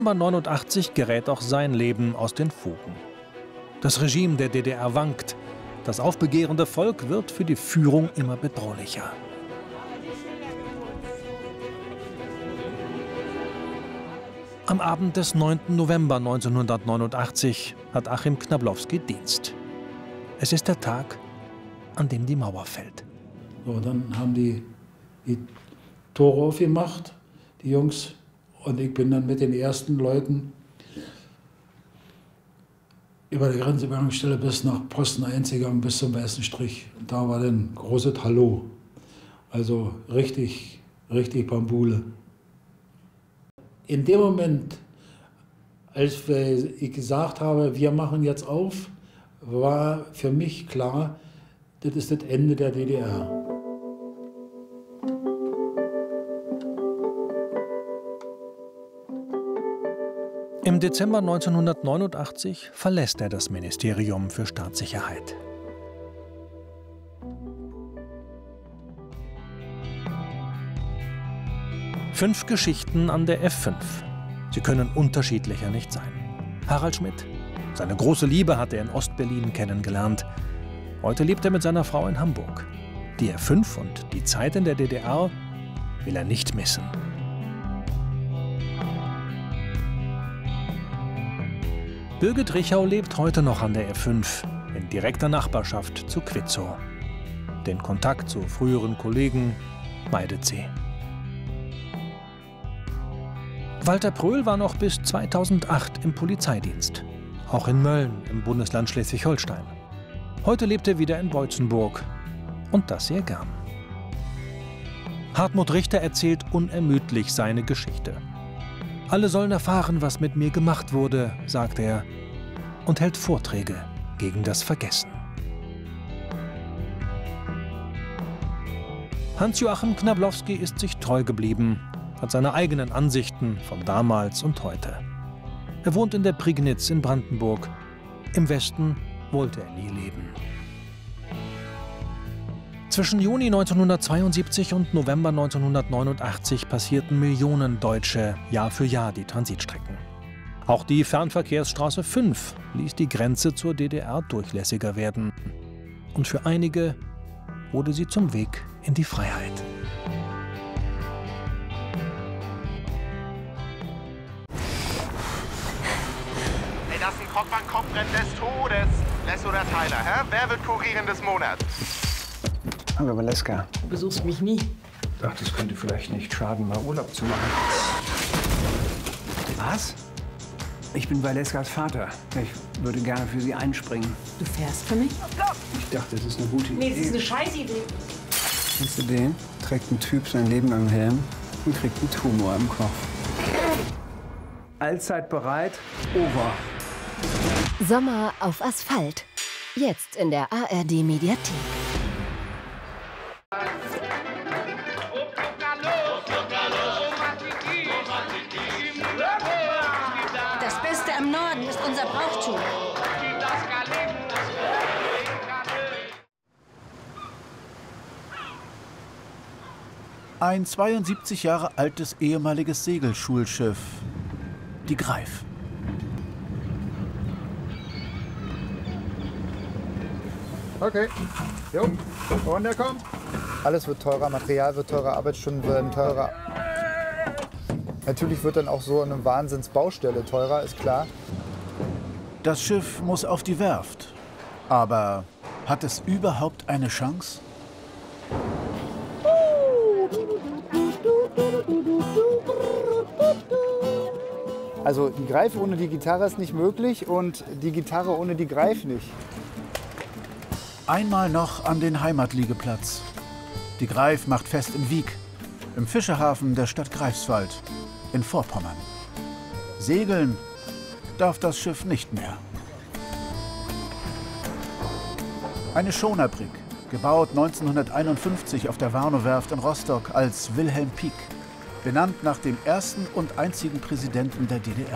1989 gerät auch sein Leben aus den Fugen. Das Regime der DDR wankt. Das aufbegehrende Volk wird für die Führung immer bedrohlicher. Am Abend des 9. November 1989 hat Achim Knablowski Dienst. Es ist der Tag, an dem die Mauer fällt. So, dann haben die Tore aufgemacht, die Jungs. Und ich bin dann mit den ersten Leuten über die Grenzübergangsstelle bis nach Posten 1 gegangen, bis zum Weißen Strich. Und da war dann großes Hallo. Also richtig Bambule. In dem Moment, als ich gesagt habe, wir machen jetzt auf, war für mich klar, das ist das Ende der DDR. Im Dezember 1989 verlässt er das Ministerium für Staatssicherheit. Fünf Geschichten an der F5. Sie können unterschiedlicher nicht sein. Harald Schmidt. Seine große Liebe hat er in Ostberlin kennengelernt. Heute lebt er mit seiner Frau in Hamburg. Die F5 und die Zeit in der DDR will er nicht missen. Birgit Richau lebt heute noch an der F5, in direkter Nachbarschaft zu Quitzow. Den Kontakt zu früheren Kollegen meidet sie. Walter Pröhl war noch bis 2008 im Polizeidienst. Auch in Mölln im Bundesland Schleswig-Holstein. Heute lebt er wieder in Beutzenburg. Und das sehr gern. Hartmut Richter erzählt unermüdlich seine Geschichte. Alle sollen erfahren, was mit mir gemacht wurde, sagt er, und hält Vorträge gegen das Vergessen. Hans-Joachim Knablowski ist sich treu geblieben, hat seine eigenen Ansichten von damals und heute. Er wohnt in der Prignitz in Brandenburg. Im Westen wollte er nie leben. Zwischen Juni 1972 und November 1989 passierten Millionen Deutsche Jahr für Jahr die Transitstrecken. Auch die Fernverkehrsstraße 5 ließ die Grenze zur DDR durchlässiger werden. Und für einige wurde sie zum Weg in die Freiheit. Ey, das ist ein Kopf-an-Kopf-Rennen des Todes. Les oder Tyler, hä? Wer wird Kurieren des Monats? Hallo Valeska. Du besuchst mich nie. Ich dachte, es könnte vielleicht nicht schaden, mal Urlaub zu machen. Was? Ich bin Valeskas Vater. Ich würde gerne für Sie einspringen. Du fährst für mich? Ich dachte, das ist eine gute Idee. Nee, das ist eine Scheißidee. Kennst du den? Trägt ein Typ sein Leben lang Helm und kriegt einen Tumor im Kopf. Allzeit bereit, over. Sommer auf Asphalt. Jetzt in der ARD-Mediathek. Das Beste am Norden ist unser Brauchtum. Ein 72 Jahre altes ehemaliges Segelschulschiff, die Greif. Okay, jo, und er kommt. Alles wird teurer, Material wird teurer, Arbeitsstunden werden teurer. Natürlich wird dann auch so eine Wahnsinnsbaustelle teurer, ist klar. Das Schiff muss auf die Werft. Aber hat es überhaupt eine Chance? Also die Greif ohne die Gitarre ist nicht möglich und die Gitarre ohne die Greif nicht. Einmal noch an den Heimatliegeplatz. Die Greif macht fest in Wiek, im Fischerhafen der Stadt Greifswald in Vorpommern. Segeln darf das Schiff nicht mehr. Eine Schonerbrigg, gebaut 1951 auf der Warnow-Werft in Rostock als Wilhelm Pieck, benannt nach dem ersten und einzigen Präsidenten der DDR.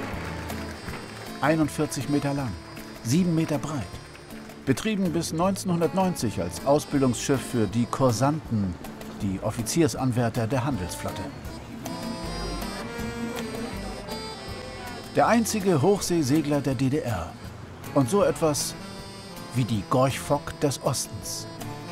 41 Meter lang, 7 Meter breit. Betrieben bis 1990 als Ausbildungsschiff für die Kursanten, die Offiziersanwärter der Handelsflotte. Der einzige Hochseesegler der DDR. Und so etwas wie die Gorch Fock des Ostens.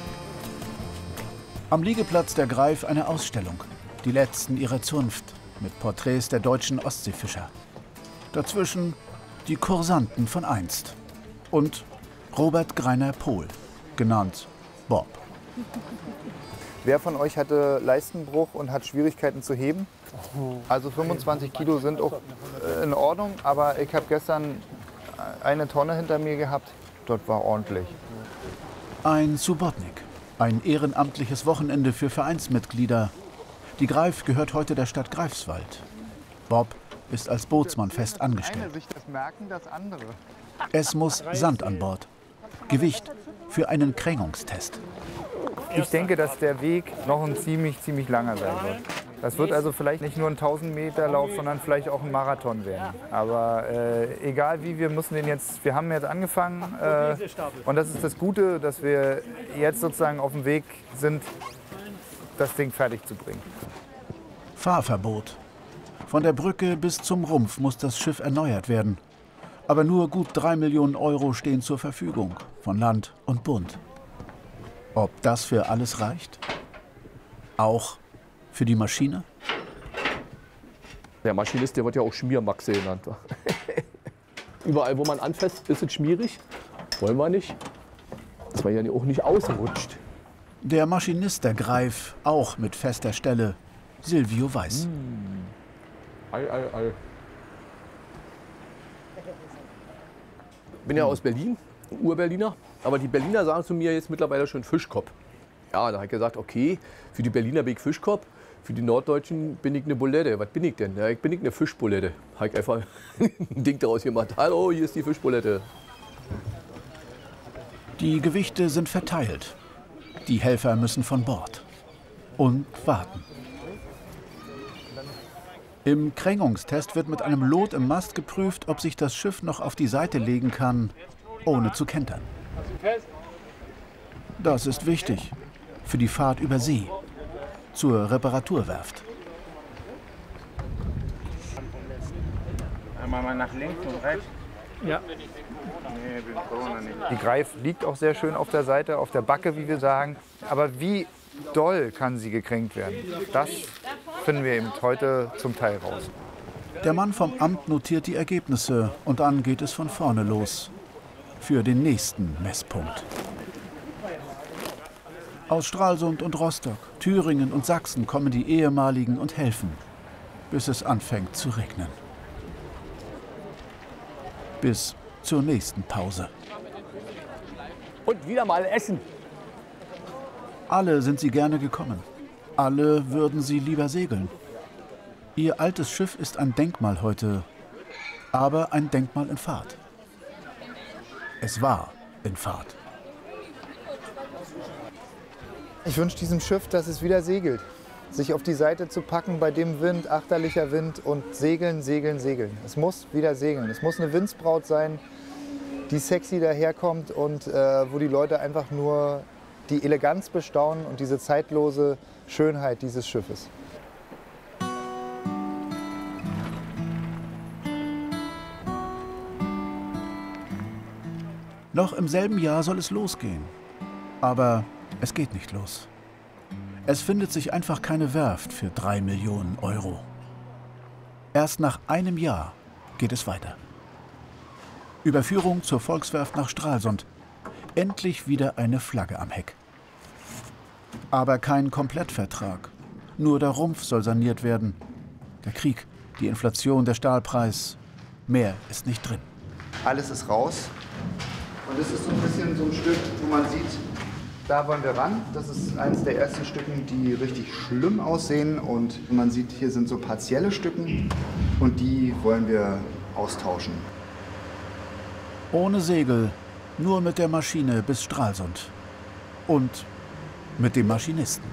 Am Liegeplatz der Greif eine Ausstellung. Die letzten ihrer Zunft mit Porträts der deutschen Ostseefischer. Dazwischen die Kursanten von einst. Und Robert Greiner-Pohl, genannt Bob. Wer von euch hatte Leistenbruch und hat Schwierigkeiten zu heben? Also 25 Kilo sind auch in Ordnung, aber ich habe gestern eine Tonne hinter mir gehabt. Dort war ordentlich. Ein Subotnik, ein ehrenamtliches Wochenende für Vereinsmitglieder. Die Greif gehört heute der Stadt Greifswald. Bob ist als Bootsmann fest angestellt. Es muss Sand an Bord. Gewicht für einen Krängungstest. Ich denke, dass der Weg noch ein ziemlich langer sein wird. Das wird also vielleicht nicht nur ein 1000-Meter-Lauf, sondern vielleicht auch ein Marathon werden. Aber egal wie, wir haben jetzt angefangen. Und das ist das Gute, dass wir jetzt sozusagen auf dem Weg sind, das Ding fertig zu bringen. Fahrverbot. Von der Brücke bis zum Rumpf muss das Schiff erneuert werden. Aber nur gut 3 Millionen Euro stehen zur Verfügung von Land und Bund. Ob das für alles reicht? Auch für die Maschine? Der Maschinist, der wird ja auch Schmiermaxe genannt. Überall, wo man anfasst, ist es schmierig. Wollen wir nicht. Dass man ja auch nicht ausrutscht. Der Maschinist der Greif, auch mit fester Stelle, Silvio Weiß. Ei. Ich bin ja aus Berlin, Ur-Berliner. Aber die Berliner sagen zu mir jetzt mittlerweile schon Fischkopf. Ja, da habe ich gesagt, okay, für die Berliner bin ich Fischkopf, für die Norddeutschen bin ich eine Bulette. Was bin ich denn? Ja, ich bin eine Fischbulette. Habe ich einfach ein Ding daraus gemacht. Hallo, hier ist die Fischbulette. Die Gewichte sind verteilt. Die Helfer müssen von Bord. Und warten. Im Krängungstest wird mit einem Lot im Mast geprüft, ob sich das Schiff noch auf die Seite legen kann, ohne zu kentern. Das ist wichtig für die Fahrt über See, zur Reparaturwerft. Mal nach links und rechts. Ja. Die Greif liegt auch sehr schön auf der Seite, auf der Backe, wie wir sagen. Aber wie doll kann sie gekränkt werden? Das finden wir eben heute zum Teil raus. Der Mann vom Amt notiert die Ergebnisse und dann geht es von vorne los. Für den nächsten Messpunkt. Aus Stralsund und Rostock, Thüringen und Sachsen kommen die Ehemaligen und helfen, bis es anfängt zu regnen. Bis zur nächsten Pause. Und wieder mal essen. Alle sind sie gerne gekommen. Alle würden sie lieber segeln. Ihr altes Schiff ist ein Denkmal heute, aber ein Denkmal in Fahrt. Es war in Fahrt. Ich wünsche diesem Schiff, dass es wieder segelt. Sich auf die Seite zu packen bei dem Wind, achterlicher Wind und segeln, segeln, segeln. Es muss wieder segeln. Es muss eine Windsbraut sein, die sexy daherkommt und wo die Leute einfach nur die Eleganz bestaunen und diese zeitlose Schönheit dieses Schiffes. Noch im selben Jahr soll es losgehen. Aber es geht nicht los. Es findet sich einfach keine Werft für 3 Millionen Euro. Erst nach einem Jahr geht es weiter. Überführung zur Volkswerft nach Stralsund. Endlich wieder eine Flagge am Heck. Aber kein Komplettvertrag. Nur der Rumpf soll saniert werden. Der Krieg, die Inflation, der Stahlpreis. Mehr ist nicht drin. Alles ist raus. Und das ist so ein bisschen so ein Stück, wo man sieht, da wollen wir ran. Das ist eines der ersten Stücken, die richtig schlimm aussehen. Und man sieht, hier sind so partielle Stücken und die wollen wir austauschen. Ohne Segel, nur mit der Maschine bis Stralsund. Und mit dem Maschinisten.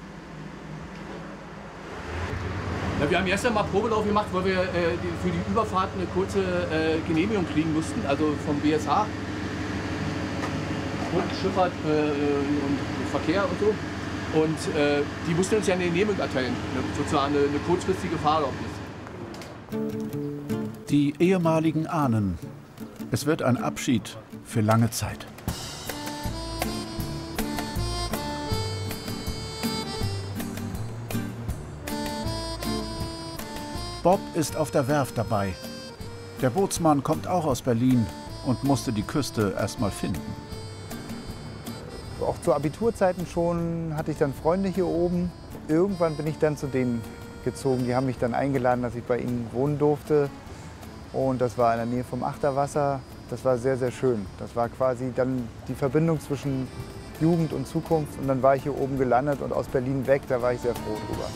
Ja, wir haben erst einmal Probelauf gemacht, weil wir für die Überfahrt eine kurze Genehmigung kriegen mussten, also vom BSH. Schifffahrt und Verkehr und so. Und die mussten uns ja eine Genehmigung erteilen, sozusagen eine kurzfristige Fahrerlaubnis. Die ehemaligen ahnen, es wird ein Abschied für lange Zeit. Bob ist auf der Werft dabei. Der Bootsmann kommt auch aus Berlin und musste die Küste erst mal finden. Auch zu Abiturzeiten schon hatte ich dann Freunde hier oben. Irgendwann bin ich dann zu denen gezogen. Die haben mich dann eingeladen, dass ich bei ihnen wohnen durfte. Und das war in der Nähe vom Achterwasser. Das war sehr, sehr schön. Das war quasi dann die Verbindung zwischen Jugend und Zukunft. Und dann war ich hier oben gelandet und aus Berlin weg. Da war ich sehr froh drüber.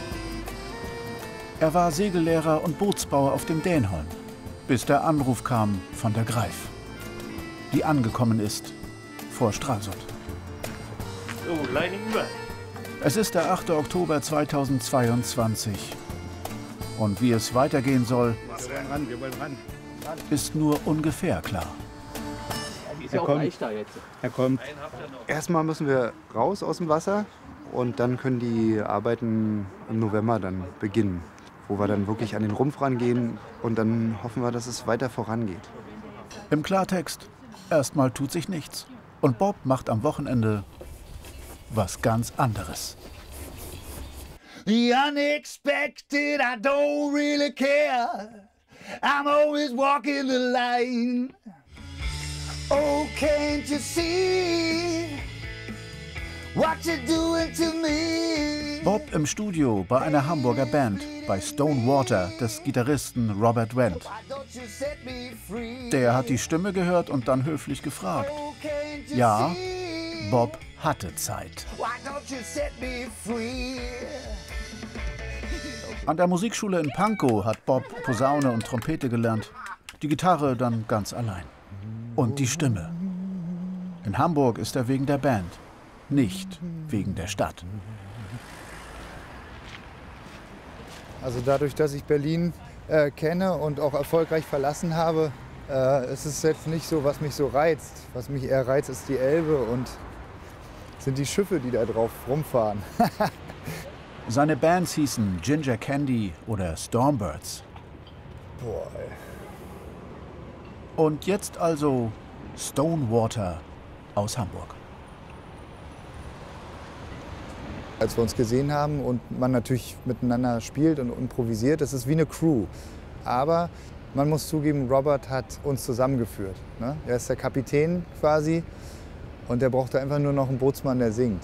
Er war Segellehrer und Bootsbauer auf dem Dänholm, bis der Anruf kam von der Greif, die angekommen ist vor Stralsund. So, Leitung über. Es ist der 8. Oktober 2022. Und wie es weitergehen soll, ist nur ungefähr klar. Ist ja auch leichter jetzt. Er kommt. Erstmal müssen wir raus aus dem Wasser und dann können die Arbeiten im November dann beginnen, wo wir dann wirklich an den Rumpf rangehen und dann hoffen wir, dass es weiter vorangeht. Im Klartext, erstmal tut sich nichts. Und Bob macht am Wochenende was ganz anderes. The unexpected, I don't really care. I'm always walking the line. Oh, can't you see what you're doing to me? Bob im Studio bei einer Hamburger Band, bei Stone Water des Gitarristen Robert Wendt. Der hat die Stimme gehört und dann höflich gefragt. Ja, Bob hatte Zeit. An der Musikschule in Pankow hat Bob Posaune und Trompete gelernt. Die Gitarre dann ganz allein. Und die Stimme. In Hamburg ist er wegen der Band, nicht wegen der Stadt. Also dadurch, dass ich Berlin kenne und auch erfolgreich verlassen habe, ist es jetzt nicht so, was mich so reizt. Was mich eher reizt, ist die Elbe und sind die Schiffe, die da drauf rumfahren. Seine Bands hießen Ginger Candy oder Stormbirds. Boah, ey. Und jetzt also Stone Water aus Hamburg. Als wir uns gesehen haben und man natürlich miteinander spielt und improvisiert, das ist wie eine Crew. Aber man muss zugeben, Robert hat uns zusammengeführt. Ne? Er ist der Kapitän quasi und der brauchte einfach nur noch einen Bootsmann, der singt.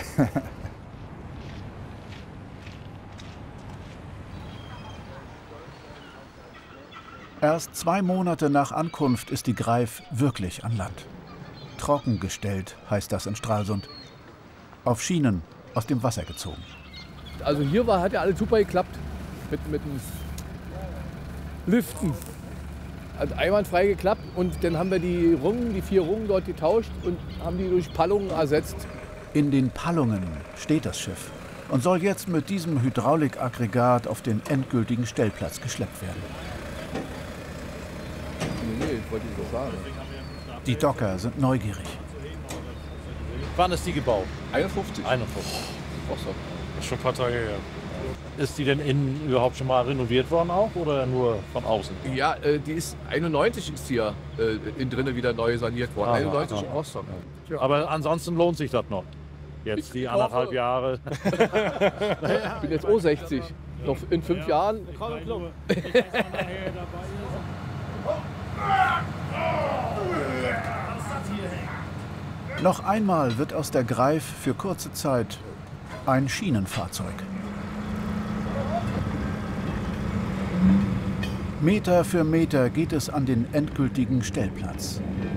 Erst 2 Monate nach Ankunft ist die Greif wirklich an Land. Trockengestellt heißt das in Stralsund. Auf Schienen aus dem Wasser gezogen. Also hier hat ja alles super geklappt mit dem Liften. Hat einwandfrei geklappt und dann haben wir die 4 Rungen dort getauscht und haben die durch Pallungen ersetzt. In den Pallungen steht das Schiff und soll jetzt mit diesem Hydraulikaggregat auf den endgültigen Stellplatz geschleppt werden. Nee, wollte ich so sagen. Die Docker sind neugierig. Wann ist die gebaut? 51. 51. Rostock. Das ist schon ein paar Tage her. Ist die denn innen überhaupt schon mal renoviert worden auch oder nur von außen? Ja, die ist 91 ist hier innen drinnen wieder neu saniert worden. 91 in Rostock. Ja. Aber ansonsten lohnt sich das noch. Jetzt die 1,5 Jahre. Ich bin jetzt 60. Noch in 5 Jahren. Noch einmal wird aus der Greif für kurze Zeit ein Schienenfahrzeug. Meter für Meter geht es an den endgültigen Stellplatz.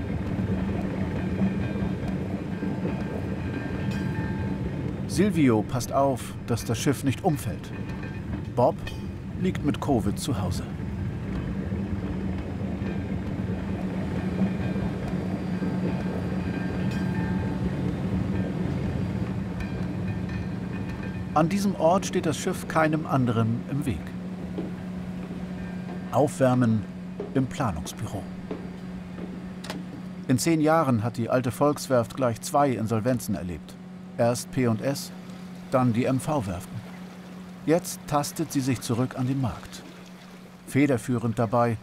Silvio passt auf, dass das Schiff nicht umfällt. Bob liegt mit Covid zu Hause. An diesem Ort steht das Schiff keinem anderen im Weg. Aufwärmen im Planungsbüro. In 10 Jahren hat die alte Volkswerft gleich 2 Insolvenzen erlebt. Erst P&S, dann die MV-Werften. Jetzt tastet sie sich zurück an den Markt. Federführend dabei